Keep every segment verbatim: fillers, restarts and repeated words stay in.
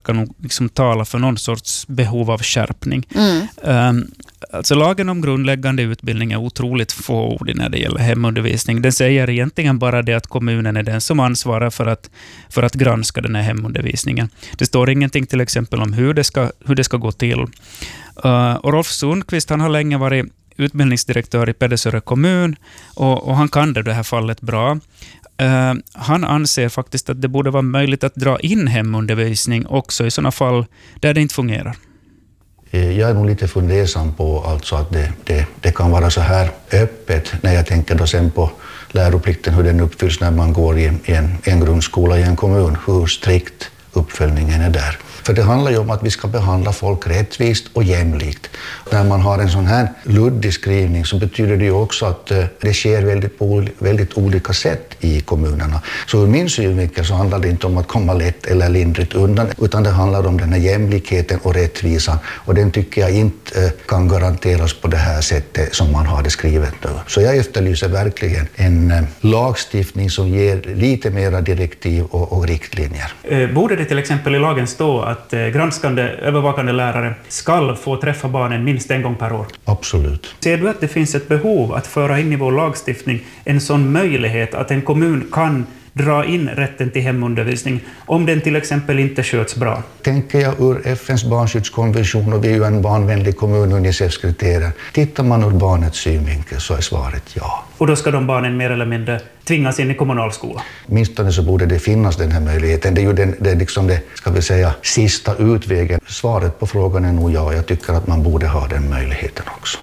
kan nog liksom tala för någon sorts behov av skärpning. Mm. Um, alltså lagen om grundläggande utbildning är otroligt fåordig när det gäller hemundervisning. Den säger egentligen bara det att kommunen är den som ansvarar för att, för att granska den här hemundervisningen. Det står ingenting till exempel om hur det ska, hur det ska gå till. Uh, och Rolf Sundqvist, han har länge varit utbildningsdirektör i Pedersöre kommun och, och han kan det, det här fallet bra. Uh, han anser faktiskt att det borde vara möjligt att dra in hemundervisning också i sådana fall där det inte fungerar. Jag är nog lite fundersam på alltså att det, det, det kan vara så här öppet när jag tänker då sen på läroplikten, hur den uppfylls när man går i en, en grundskola i en kommun, hur strikt uppföljningen är där. För det handlar ju om att vi ska behandla folk rättvist och jämlikt. När man har en sån här luddig skrivning så betyder det ju också att det sker väldigt på väldigt olika sätt i kommunerna. Så ur min synvinkel så handlar det inte om att komma lätt eller lindrigt undan, utan det handlar om den här jämlikheten och rättvisan. Och den tycker jag inte kan garanteras på det här sättet som man har det skrivet nu. Så jag efterlyser verkligen en lagstiftning som ger lite mera direktiv och, och riktlinjer. Eh, borde det till exempel i lagen stå att eh, granskande, övervakande lärare ska få träffa barnen minst en gång per år? Absolut. Ser du att det finns ett behov att föra in i vår lagstiftning en sån möjlighet att en kommun kan dra in rätten till hemundervisning om den till exempel inte sköts bra? Tänker jag ur F N:s barnskyddskonvention, och vi är ju en barnvänlig kommun, Unicefs kriterier. Tittar man ur barnets synvinkel så är svaret ja. Och då ska de barnen mer eller mindre tvingas in i kommunalskola? Minstone så borde det finnas den här möjligheten. Det är ju den, det är liksom det, ska vi säga, sista utvägen. Svaret på frågan är nog ja. Jag tycker att man borde ha den möjligheten också.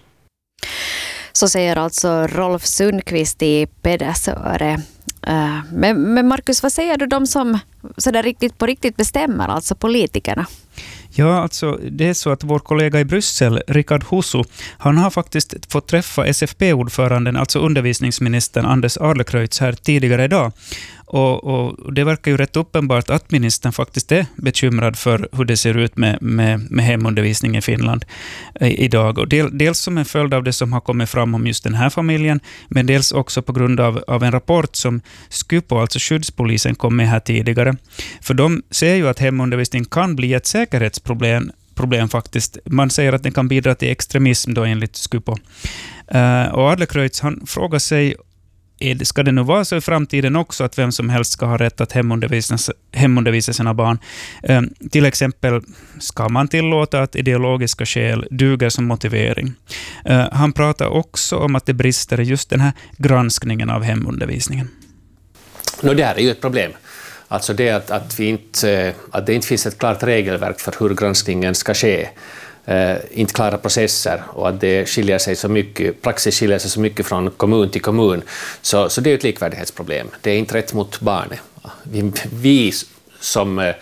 Så säger alltså Rolf Sundqvist i Pedersöre. Men, men Markus, vad säger du de som så där riktigt på riktigt bestämmer, alltså politikerna? Ja, alltså det är så att vår kollega i Bryssel, Rickard Husu, han har faktiskt fått träffa S F P-ordföranden, alltså undervisningsministern Anders Adlercreutz här tidigare idag. Och, och det verkar ju rätt uppenbart att ministern faktiskt är bekymrad för hur det ser ut med, med, med hemundervisning i Finland i, idag. Och del, dels som en följd av det som har kommit fram om just den här familjen, men dels också på grund av, av en rapport som Skupo, alltså skyddspolisen, kom med här tidigare. För de ser ju att hemundervisning kan bli ett säkerhetsproblem problem faktiskt. Man säger att den kan bidra till extremism då enligt Skupo. Uh, och Adlercreutz, han frågar sig, ska det nu vara så i framtiden också att vem som helst ska ha rätt att hemundervisa, hemundervisa sina barn? Eh, till exempel ska man tillåta att ideologiska skäl duger som motivering. Eh, han pratar också om att det brister i just den här granskningen av hemundervisningen. No, det här är ju ett problem. Alltså det att, att, vi inte, att det inte finns ett klart regelverk för hur granskningen ska ske. Uh, inte klara processer och att det skiljer sig så mycket, praxis skiljer sig så mycket från kommun till kommun. Så, så det är ett likvärdighetsproblem. Det är inte rätt mot barnet. Vi, vi som uh,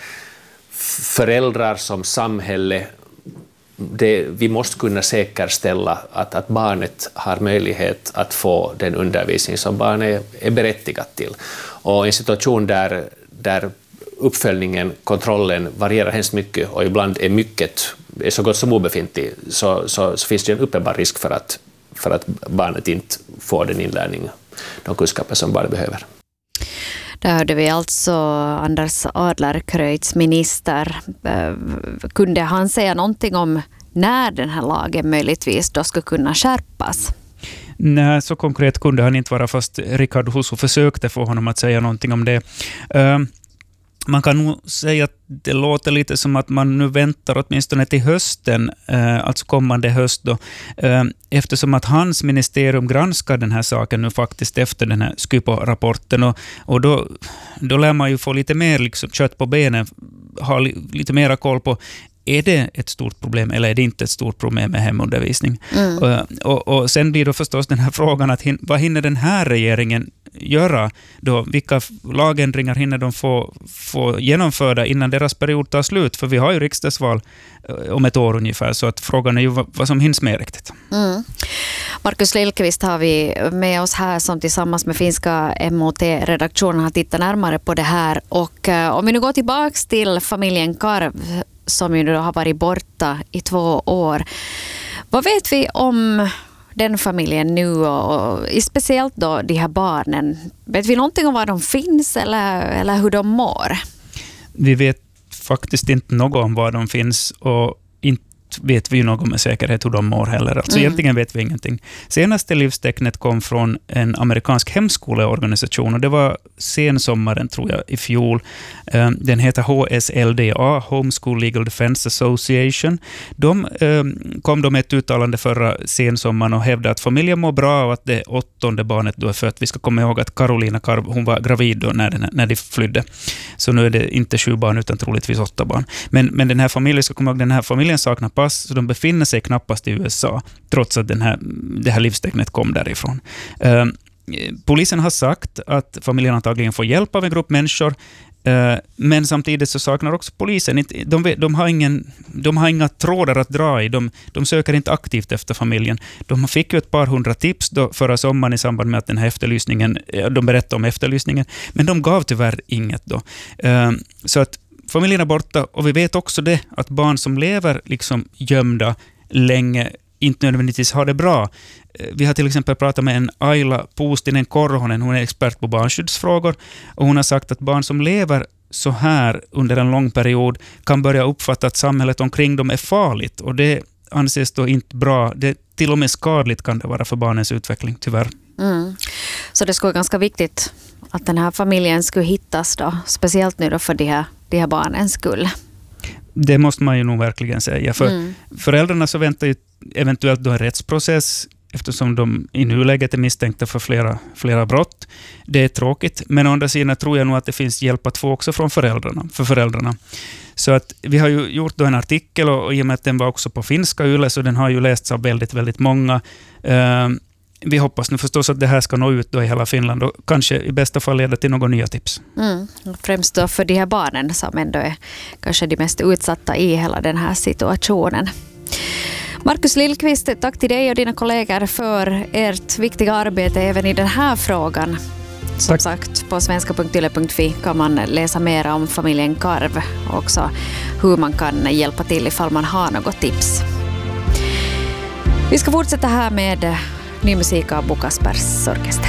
föräldrar, som samhälle, det, vi måste kunna säkerställa att, att barnet har möjlighet att få den undervisning som barnet är berättigat till. Och en situation där, där uppföljningen, kontrollen varierar hemskt mycket och ibland är mycket är så gott som obefintlig, så, så, så finns det en uppenbar risk för att, för att barnet inte får den inlärning, de kunskaper som barnet behöver. Där hörde vi alltså Anders Adlercreutz, minister. Kunde han säga någonting om när den här lagen möjligtvis då ska kunna skärpas? Nej, så konkret kunde han inte vara, fast Rickard Husu försökte få honom att säga någonting om det. Uh, Man kan nog säga att det låter lite som att man nu väntar åtminstone till hösten, eh, alltså kommande höst då, eh, eftersom att hans ministerium granskar den här saken nu faktiskt efter den här Skupo-rapporten, och, och då, då lär man ju få lite mer liksom, kött på benen, ha li, lite mera koll på, är det ett stort problem eller är det inte ett stort problem med hemundervisning? Mm. Och, och, och sen blir då förstås den här frågan att hin, vad hinner den här regeringen göra då? Vilka lagändringar hinner de få, få genomförda innan deras period tar slut? För vi har ju riksdagsval om ett år ungefär, så att frågan är ju vad, vad som hinns med riktigt. Mm. Markus Lillqvist har vi med oss här som tillsammans med finska M O T-redaktionen har tittat närmare på det här. Och uh, om vi nu går tillbaka till familjen Karv som ju då har varit borta i två år. Vad vet vi om den familjen nu och, och speciellt då de här barnen? Vet vi någonting om var de finns eller, eller hur de mår? Vi vet faktiskt inte något om var de finns, och inte vet vi något med säkerhet hur de mår heller. Alltså mm. egentligen vet vi ingenting. Senaste livstecknet kom från en amerikansk hemskoleorganisation, och det var sensommaren tror jag i fjol. Den heter H S L D A, Homeschool Legal Defense Association. De kom då med ett uttalande förra sensommaren och hävdade att familjen mår bra och att det åttonde barnet då är fött. Vi ska komma ihåg att Carolina Karv, hon var gravid då när, den, när de flydde. Så nu är det inte sju barn utan troligtvis åtta barn. Men, men den här familjen, ska komma ihåg, den här familjen saknar pass, så de befinner sig knappast i U S A trots att den här, det här livstecknet kom därifrån. Uh, polisen har sagt att familjen antagligen får hjälp av en grupp människor, uh, men samtidigt så saknar också polisen. De, de, har ingen, de har inga trådar att dra i. De, de söker inte aktivt efter familjen. De fick ju ett par hundra tips då förra sommaren i samband med att den här efterlysningen, de berättade om efterlysningen, men de gav tyvärr inget då. Uh, så att familjen är borta, och vi vet också det att barn som lever liksom gömda länge inte nödvändigtvis har det bra. Vi har till exempel pratat med en Aila Puustinen Korhonen, hon är expert på barnskyddsfrågor, och hon har sagt att barn som lever så här under en lång period kan börja uppfatta att samhället omkring dem är farligt, och det anses då inte bra. Det till och med skadligt kan det vara för barnens utveckling, tyvärr. Mm. Så det skulle vara ganska viktigt att den här familjen skulle hittas då, speciellt nu då för de här, de här barnens skull. Det måste man ju nog verkligen säga. För mm. föräldrarna så väntar ju eventuellt då en rättsprocess, eftersom de i nuläget är misstänkta för flera, flera brott. Det är tråkigt, men å andra sidan tror jag nog att det finns hjälp att få också från föräldrarna, för föräldrarna. Så att vi har ju gjort då en artikel, och, och i och med att den var också på finska Yle, så den har ju lästs av väldigt, väldigt många. Uh, vi hoppas nu förstås att det här ska nå ut då i hela Finland, och kanske i bästa fall leda till några nya tips. Mm. Främst då för de här barnen som ändå är kanske de mest utsatta i hela den här situationen. Markus Lillqvist, tack till dig och dina kollegor för ert viktiga arbete även i den här frågan. Som tack. Sagt, på svenska punkt yle punkt fi kan man läsa mer om familjen Karv och också hur man kan hjälpa till ifall man har något tips. Vi ska fortsätta här med ny musik av Bo Kaspers Orkester.